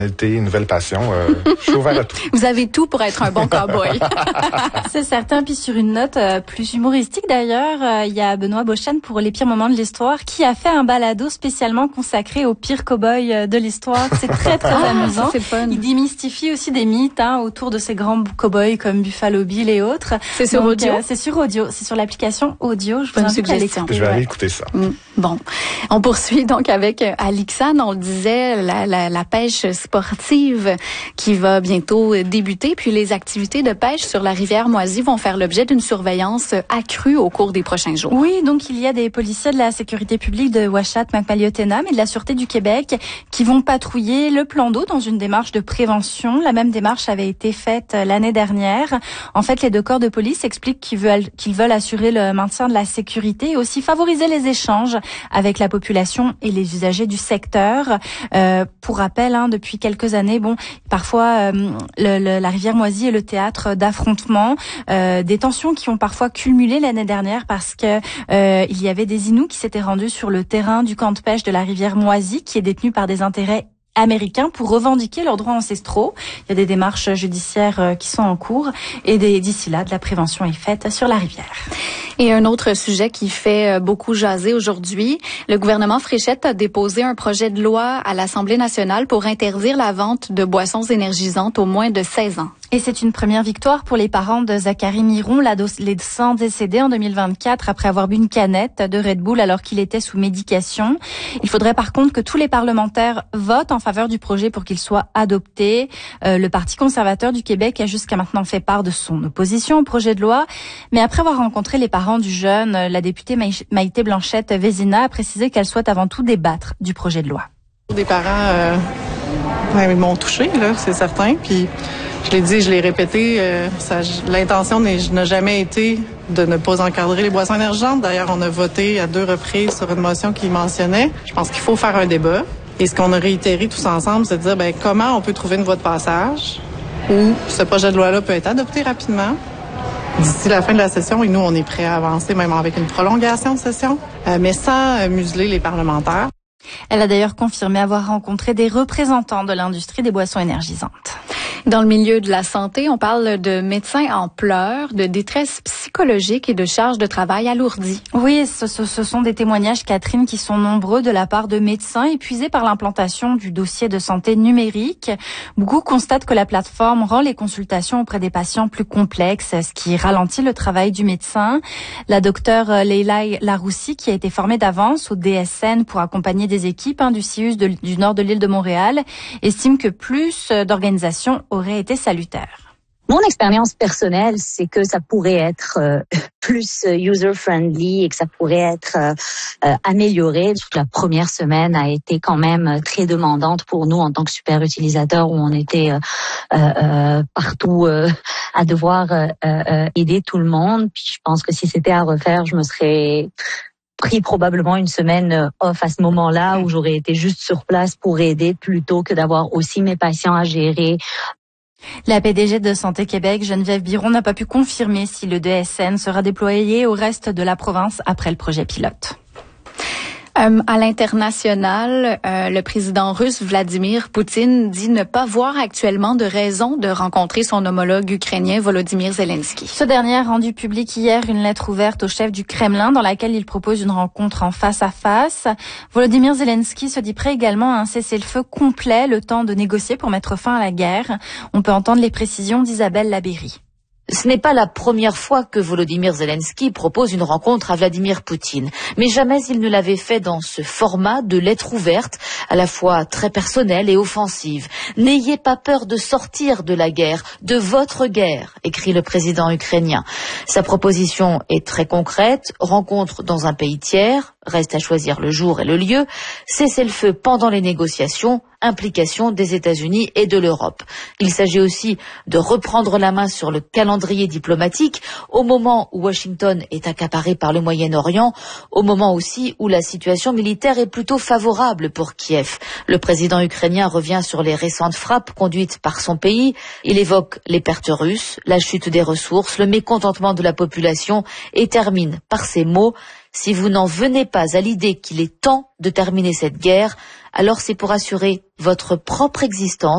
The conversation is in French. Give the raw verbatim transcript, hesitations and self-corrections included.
Une nouvelle passion, euh, je suis ouvert à tout. Vous avez tout pour être un bon cow-boy. C'est certain. Puis sur une note euh, plus humoristique d'ailleurs, euh, il y a Benoît Beauchesne pour les pires moments de l'histoire qui a fait un balado spécialement consacré aux pires cow-boys de l'histoire. C'est très très ah, amusant. C'est fun. Il démystifie aussi des mythes hein, autour de ces grands cow-boys comme Buffalo Bill et autres. C'est sur Donc, audio. Euh, c'est sur audio. C'est sur l'application audio. Je vous Bonne invite à suggestion. l'écouter. Je vais ouais. aller écouter ça. Mmh. Bon, on poursuit donc avec Alixane. On le disait, la, la, la pêche sportive qui va bientôt débuter. Puis les activités de pêche sur la rivière Moisy vont faire l'objet d'une surveillance accrue au cours des prochains jours. Oui, donc il y a des policiers de la sécurité publique de Ouachat, Macmaliotena, mais de la Sûreté du Québec qui vont patrouiller le plan d'eau dans une démarche de prévention. La même démarche avait été faite l'année dernière. En fait, les deux corps de police expliquent qu'ils veulent, qu'ils veulent assurer le maintien de la sécurité et aussi favoriser les échanges avec la population et les usagers du secteur. Euh, pour rappel, hein, depuis quelques années, bon, parfois euh, le, le, la rivière Moisy est le théâtre d'affrontements, euh, des tensions qui ont parfois culminé l'année dernière parce que euh, il y avait des Inuits qui s'étaient rendus sur le terrain du camp de pêche de la rivière Moisy, qui est détenu par des intérêts américains pour revendiquer leurs droits ancestraux. Il y a des démarches judiciaires euh, qui sont en cours et des, d'ici là, de la prévention est faite sur la rivière. Et un autre sujet qui fait beaucoup jaser aujourd'hui, le gouvernement Fréchette a déposé un projet de loi à l'Assemblée nationale pour interdire la vente de boissons énergisantes aux moins de seize ans. Et c'est une première victoire pour les parents de Zachary Miron, l'adolescent décédé en deux mille vingt-quatre après avoir bu une canette de Red Bull alors qu'il était sous médication. Il faudrait par contre que tous les parlementaires votent en faveur du projet pour qu'il soit adopté. Euh, le Parti conservateur du Québec a jusqu'à maintenant fait part de son opposition au projet de loi. Mais après avoir rencontré les parents du jeune, la députée Maïté Blanchette-Vézina a précisé qu'elle souhaite avant tout débattre du projet de loi. Des parents, euh, ouais, ils m'ont touchée, là, c'est certain. Puis je l'ai dit, je l'ai répété, euh, ça, l'intention n'a jamais été de ne pas encadrer les boissons énergisantes. D'ailleurs, on a voté à deux reprises sur une motion qui mentionnait. Je pense qu'il faut faire un débat. Et ce qu'on a réitéré tous ensemble, c'est de dire ben, comment on peut trouver une voie de passage où ce projet de loi-là peut être adopté rapidement d'ici la fin de la session. Et nous, on est prêts à avancer, même avec une prolongation de session, euh, mais sans euh, museler les parlementaires. Elle a d'ailleurs confirmé avoir rencontré des représentants de l'industrie des boissons énergisantes. Dans le milieu de la santé, on parle de médecins en pleurs, de détresse psychologique et de charges de travail alourdies. Oui, ce, ce, ce sont des témoignages, Catherine, qui sont nombreux de la part de médecins épuisés par l'implantation du dossier de santé numérique. Beaucoup constatent que la plateforme rend les consultations auprès des patients plus complexes, ce qui ralentit le travail du médecin. La docteure Leila Laroussi, qui a été formée d'avance au D S N pour accompagner des équipes hein, du C I U S de, du nord de l'île de Montréal, estime que plus d'organisations aurait été salutaire. Mon expérience personnelle, c'est que ça pourrait être euh, plus user-friendly et que ça pourrait être euh, euh, amélioré. Toute la première semaine a été quand même très demandante pour nous en tant que super utilisateurs où on était euh, euh, partout euh, à devoir euh, euh, aider tout le monde. Puis je pense que si c'était à refaire, je me serais pris probablement une semaine off à ce moment-là où j'aurais été juste sur place pour aider plutôt que d'avoir aussi mes patients à gérer. La P D G de Santé Québec, Geneviève Biron, n'a pas pu confirmer si le D S N sera déployé au reste de la province après le projet pilote. Euh, à l'international, euh, le président russe Vladimir Poutine dit ne pas voir actuellement de raison de rencontrer son homologue ukrainien Volodymyr Zelensky. Ce dernier a rendu public hier une lettre ouverte au chef du Kremlin dans laquelle il propose une rencontre en face à face. Volodymyr Zelensky se dit prêt également à un cessez-le-feu complet, le temps de négocier pour mettre fin à la guerre. On peut entendre les précisions d'Isabelle Labéry. Ce n'est pas la première fois que Volodymyr Zelensky propose une rencontre à Vladimir Poutine, mais jamais il ne l'avait fait dans ce format de lettre ouverte, à la fois très personnelle et offensive. « N'ayez pas peur de sortir de la guerre, de votre guerre », écrit le président ukrainien. Sa proposition est très concrète, rencontre dans un pays tiers, reste à choisir le jour et le lieu, cessez-le-feu pendant les négociations, implication des États-Unis et de l'Europe. Il s'agit aussi de reprendre la main sur le calendrier diplomatique au moment où Washington est accaparé par le Moyen-Orient, au moment aussi où la situation militaire est plutôt favorable pour Kiev. Le président ukrainien revient sur les récentes frappes conduites par son pays. Il évoque les pertes russes, la chute des ressources, le mécontentement de la population et termine par ces mots: « Si vous n'en venez pas à l'idée qu'il est temps de terminer cette guerre, alors c'est pour assurer votre propre existence